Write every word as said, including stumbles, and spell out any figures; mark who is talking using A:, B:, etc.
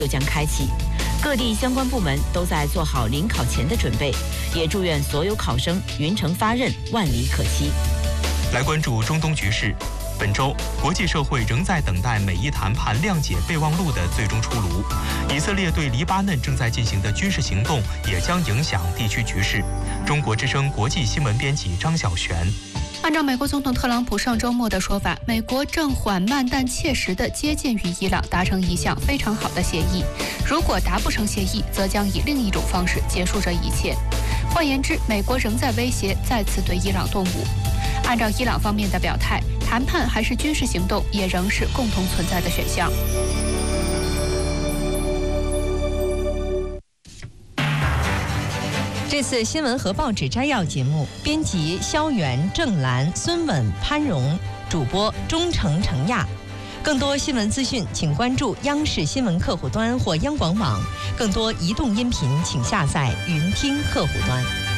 A: 就将开启。各地相关部门都在做好临考前的准备，也祝愿所有考生云城发轫，万里可期。
B: 来关注中东局势。本周，国际社会仍在等待美伊谈判谅解备忘录的最终出炉。以色列对黎巴嫩正在进行的军事行动也将影响地区局势。中国之声国际新闻编辑张晓璇。
C: 按照美国总统特朗普上周末的说法，美国正缓慢但切实地接近与伊朗达成一项非常好的协议。如果达不成协议，则将以另一种方式结束这一切。换言之，美国仍在威胁再次对伊朗动武。按照伊朗方面的表态，谈判还是军事行动也仍是共同存在的选项。
D: 这次新闻和报纸摘要节目，编辑肖元、郑兰、孙稳、潘荣，主播钟诚、程亚。更多新闻资讯，请关注央视新闻客户端或央广网。更多移动音频，请下载云听客户端。